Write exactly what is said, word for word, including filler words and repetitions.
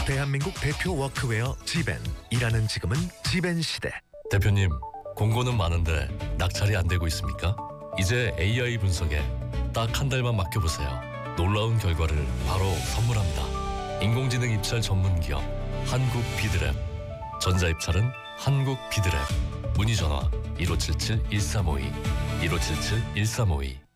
대한민국 대표 워크웨어 지벤. 일하는 지금은 지벤 시대. 대표님, 공고는 많은데 낙찰이 안 되고 있습니까? 이제 에이아이 분석에 딱 한 달만 맡겨보세요. 놀라운 결과를 바로 선물합니다. 인공지능 입찰 전문 기업 한국 비드랩. 전자 입찰은 한국 비드랩. 문의 전화 일오칠칠 일삼오이 일오칠칠 일삼오이.